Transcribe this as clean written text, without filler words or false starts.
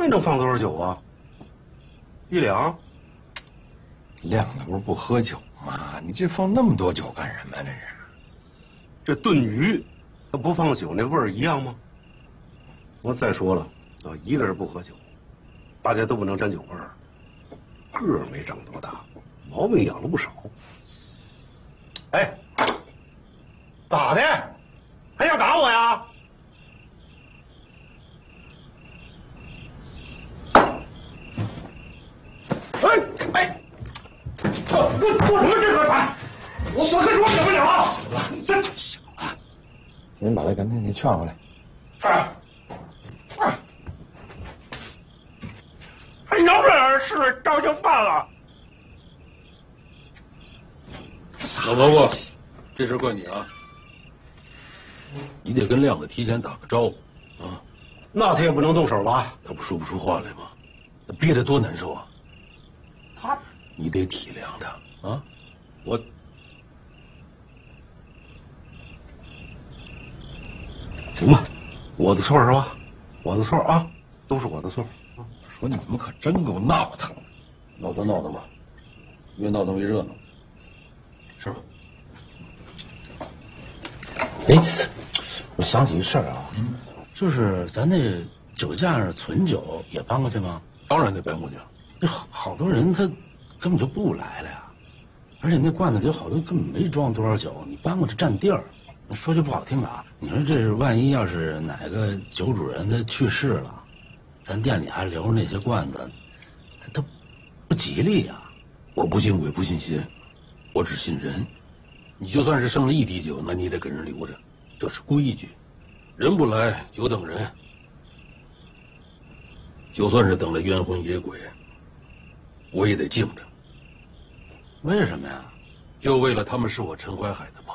那能放多少酒啊？1两。 亮子不是不喝酒吗？你这放那么多酒干什么？这是？ 这炖鱼，它不放酒，那味儿一样吗？我再说了，一个人不喝酒，大家都不能沾酒味儿。个儿没长多大，毛病养了不少。哎，咋的？还想打我呀？哎，不什么这个船，我跟说怎么了？这行了， 您把他赶紧给劝回来。 还能这点事招就犯了。 老伯伯，这事怪你啊！你得跟亮子提前打个招呼啊。 那他也不能动手吧？ 他不说不出话来吗？那憋得多难受啊！你得体谅他啊！ 我行吧，我的错是吧？我的错啊，都是我的错。 说你们可真够闹腾的， 闹腾闹腾吧，越闹腾越热闹，是吧？ 哎，我想起一事儿啊，就是咱那酒架上存酒也搬过去吗？ 当然得搬过去。 这好多人他根本就不来了呀，而且那罐子里有好多根本没装多少酒，你搬过去占地儿。那说句不好听的啊，你说这是万一要是哪个酒主人他去世了，咱店里还留着那些罐子，他不吉利呀。 我不信鬼不信邪，我只信人。你就算是剩了一滴酒，那你得给人留着，这是规矩。人不来，酒等人。就算是等了冤魂野鬼，我也得敬着。 为什么呀？ 就为了他们是我陈怀海的朋